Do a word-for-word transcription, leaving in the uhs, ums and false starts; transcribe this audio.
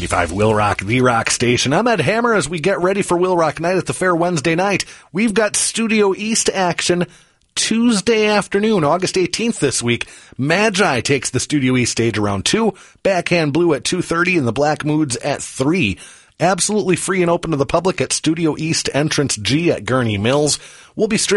ninety-five Will Rock, the rock station. I'm Ed Hammer as we get ready for Will Rock Night at the Fair Wednesday night. We've got Studio East action Tuesday afternoon, August eighteenth this week. Magi takes the Studio East stage around two, Backhand Blue at two thirty, and the Black Moods at three. Absolutely free and open to the public at Studio East Entrance G at Gurney Mills. We'll be streaming